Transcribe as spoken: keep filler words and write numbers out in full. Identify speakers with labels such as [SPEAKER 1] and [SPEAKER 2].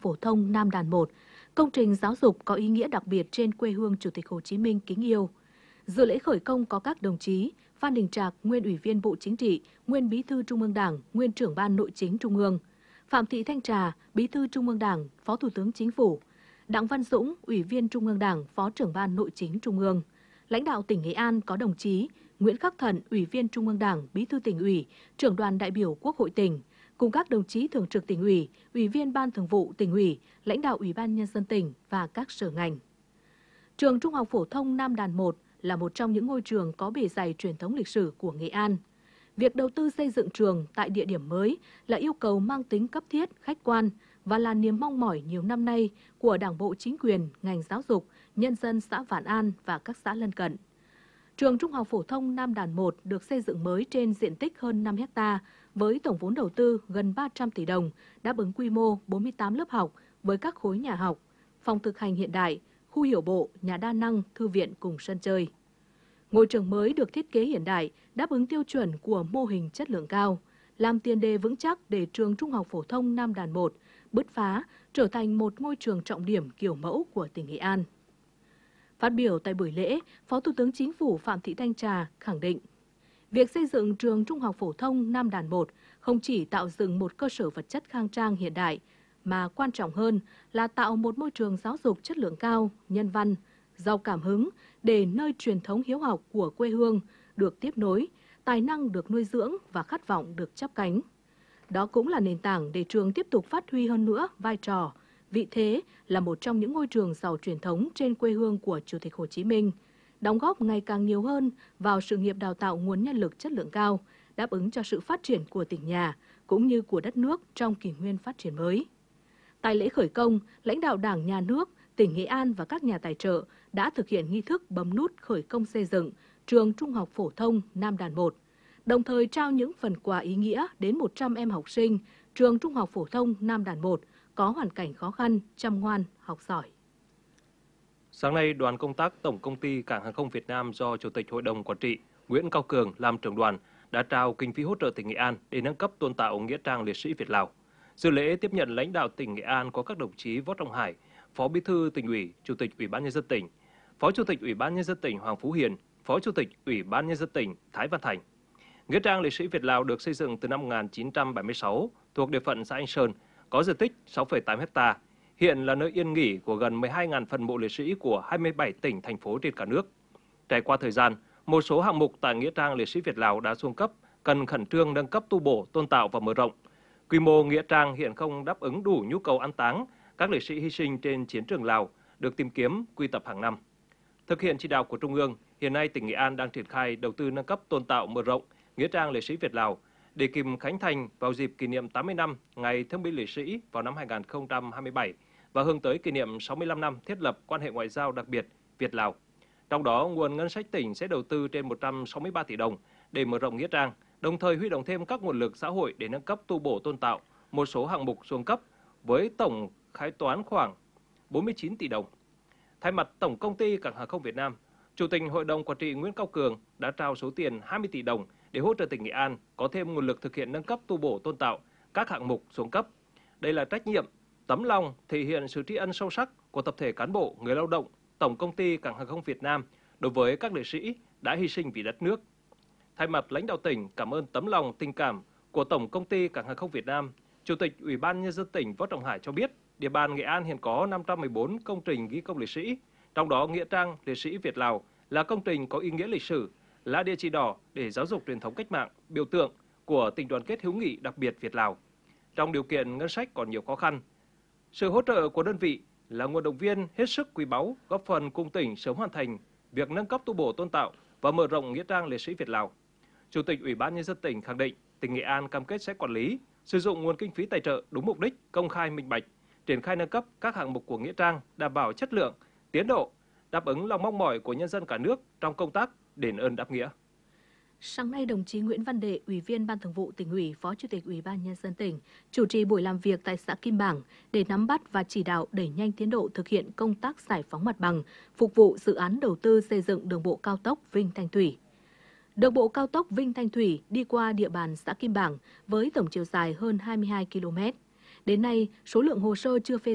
[SPEAKER 1] phổ thông Nam Đàn một, công trình giáo dục có ý nghĩa đặc biệt trên quê hương Chủ tịch Hồ Chí Minh kính yêu. Dự lễ khởi công có các đồng chí Phan Đình Trạc, nguyên Ủy viên Bộ Chính trị, nguyên Bí thư Trung ương Đảng, nguyên Trưởng ban Nội chính Trung ương; Phạm Thị Thanh Trà, Bí thư Trung ương Đảng, Phó Thủ tướng Chính phủ; Đặng Văn Dũng, Ủy viên Trung ương Đảng, Phó Trưởng ban Nội chính Trung ương. Lãnh đạo tỉnh Nghệ An có đồng chí Nguyễn Khắc Thận, Ủy viên Trung ương Đảng, Bí thư Tỉnh ủy, Trưởng đoàn đại biểu Quốc hội tỉnh, cùng các đồng chí Thường trực Tỉnh ủy, Ủy viên Ban Thường vụ Tỉnh ủy, lãnh đạo Ủy ban Nhân dân tỉnh và các sở ngành. Trường Trung học phổ thông Nam Đàn một là một trong những ngôi trường có bề dày truyền thống lịch sử của Nghệ An. Việc đầu tư xây dựng trường tại địa điểm mới là yêu cầu mang tính cấp thiết, khách quan và là niềm mong mỏi nhiều năm nay của Đảng bộ, chính quyền, ngành giáo dục, nhân dân xã Vạn An và các xã lân cận. Trường Trung học phổ thông Nam Đàn một được xây dựng mới trên diện tích hơn năm héc ta với tổng vốn đầu tư gần ba trăm tỷ đồng, đáp ứng quy mô bốn mươi tám lớp học với các khối nhà học, phòng thực hành hiện đại, khu hiểu bộ, nhà đa năng, thư viện cùng sân chơi. Ngôi trường mới được thiết kế hiện đại, đáp ứng tiêu chuẩn của mô hình chất lượng cao, làm tiền đề vững chắc để trường Trung học phổ thông Nam Đàn một bứt phá trở thành một ngôi trường trọng điểm kiểu mẫu của tỉnh Nghệ An. Phát biểu tại buổi lễ, Phó Thủ tướng Chính phủ Phạm Thị Thanh Trà khẳng định, việc xây dựng trường Trung học phổ thông Nam Đàn một không chỉ tạo dựng một cơ sở vật chất khang trang hiện đại, mà quan trọng hơn là tạo một môi trường giáo dục chất lượng cao, nhân văn, giàu cảm hứng để nơi truyền thống hiếu học của quê hương được tiếp nối, tài năng được nuôi dưỡng và khát vọng được chắp cánh. Đó cũng là nền tảng để trường tiếp tục phát huy hơn nữa vai trò, vị thế là một trong những ngôi trường giàu truyền thống trên quê hương của Chủ tịch Hồ Chí Minh, đóng góp ngày càng nhiều hơn vào sự nghiệp đào tạo nguồn nhân lực chất lượng cao, đáp ứng cho sự phát triển của tỉnh nhà cũng như của đất nước trong kỷ nguyên phát triển mới. Tại lễ khởi công, lãnh đạo Đảng, Nhà nước, tỉnh Nghệ An và các nhà tài trợ đã thực hiện nghi thức bấm nút khởi công xây dựng trường Trung học phổ thông Nam Đàn một, đồng thời trao những phần quà ý nghĩa đến một trăm em học sinh trường Trung học phổ thông Nam Đàn một có hoàn cảnh khó khăn, chăm ngoan, học giỏi.
[SPEAKER 2] Sáng nay, đoàn công tác Tổng Công ty Cảng hàng không Việt Nam do Chủ tịch Hội đồng Quản trị Nguyễn Cao Cường làm trưởng đoàn đã trao kinh phí hỗ trợ tỉnh Nghệ An để nâng cấp tôn tạo nghĩa trang liệt sĩ Việt Lào. Dự lễ tiếp nhận lãnh đạo tỉnh Nghệ An có các đồng chí Võ Trọng Hải, Phó Bí thư Tỉnh ủy, Chủ tịch Ủy ban Nhân dân tỉnh, Phó Chủ tịch Ủy ban Nhân dân tỉnh Hoàng Phú Hiền, Phó Chủ tịch Ủy ban Nhân dân tỉnh Thái Văn Thành. Nghĩa trang liệt sĩ Việt Lào được xây dựng từ năm một nghìn chín trăm bảy mươi sáu thuộc địa phận xã Anh Sơn, có diện tích sáu phẩy tám héc ta, hiện là nơi yên nghỉ của gần mười hai nghìn phần mộ liệt sĩ của hai mươi bảy tỉnh, thành phố trên cả nước. Trải qua thời gian, một số hạng mục tại Nghĩa trang liệt sĩ Việt Lào đã xuống cấp, cần khẩn trương nâng cấp tu bổ, tôn tạo và mở rộng. Quy mô nghĩa trang hiện không đáp ứng đủ nhu cầu an táng các liệt sĩ hy sinh trên chiến trường Lào, được tìm kiếm, quy tập hàng năm. Thực hiện chỉ đạo của Trung ương, hiện nay tỉnh Nghệ An đang triển khai đầu tư nâng cấp, tôn tạo, mở rộng nghĩa trang liệt sĩ Việt Lào để kịp khánh thành vào dịp kỷ niệm tám mươi năm Ngày Thương binh Liệt sĩ vào năm hai nghìn không trăm hai mươi bảy và hướng tới kỷ niệm sáu mươi lăm năm thiết lập quan hệ ngoại giao đặc biệt Việt Lào. Trong đó, nguồn ngân sách tỉnh sẽ đầu tư trên một trăm sáu mươi ba tỷ đồng để mở rộng nghĩa trang, đồng thời huy động thêm các nguồn lực xã hội để nâng cấp, tu bổ, tôn tạo một số hạng mục xuống cấp với tổng khái toán khoảng bốn mươi chín tỷ đồng. Thay mặt Tổng Công ty Cảng hàng không Việt Nam, Chủ tịch Hội đồng Quản trị Nguyễn Cao Cường đã trao số tiền hai mươi tỷ đồng để hỗ trợ tỉnh Nghệ An có thêm nguồn lực thực hiện nâng cấp, tu bổ, tôn tạo các hạng mục xuống cấp. Đây là trách nhiệm, tấm lòng thể hiện sự tri ân sâu sắc của tập thể cán bộ, người lao động Tổng Công ty Cảng hàng không Việt Nam đối với các liệt sĩ đã hy sinh vì đất nước. Thay mặt lãnh đạo tỉnh cảm ơn tấm lòng tình cảm của Tổng Công ty Cảng hàng không Việt Nam, Chủ tịch Ủy ban Nhân dân tỉnh Võ Trọng Hải cho biết, địa bàn Nghệ An hiện có năm trăm mười bốn công trình ghi công liệt sĩ, trong đó nghĩa trang liệt sĩ Việt Lào là công trình có ý nghĩa lịch sử, là địa chỉ đỏ để giáo dục truyền thống cách mạng, biểu tượng của tình đoàn kết hữu nghị đặc biệt Việt Lào. Trong điều kiện ngân sách còn nhiều khó khăn, sự hỗ trợ của đơn vị là nguồn động viên hết sức quý báu, góp phần cùng tỉnh sớm hoàn thành việc nâng cấp, tu bổ, tôn tạo và mở rộng nghĩa trang liệt sĩ Việt Lào. Chủ tịch Ủy ban Nhân dân tỉnh khẳng định tỉnh Nghệ An cam kết sẽ quản lý, sử dụng nguồn kinh phí tài trợ đúng mục đích, công khai, minh bạch, triển khai nâng cấp các hạng mục của nghĩa trang đảm bảo chất lượng, tiến độ, đáp ứng lòng mong mỏi của nhân dân cả nước trong công tác đền ơn đáp nghĩa.
[SPEAKER 1] Sáng nay, đồng chí Nguyễn Văn Đệ, Ủy viên Ban Thường vụ Tỉnh ủy, Phó Chủ tịch Ủy ban Nhân dân tỉnh, chủ trì buổi làm việc tại xã Kim Bảng để nắm bắt và chỉ đạo đẩy nhanh tiến độ thực hiện công tác giải phóng mặt bằng, phục vụ dự án đầu tư xây dựng đường bộ cao tốc Vinh Thanh Thủy. Đường bộ cao tốc Vinh Thanh Thủy đi qua địa bàn xã Kim Bảng với tổng chiều dài hơn hai mươi hai ki lô mét. Đến nay, số lượng hồ sơ chưa phê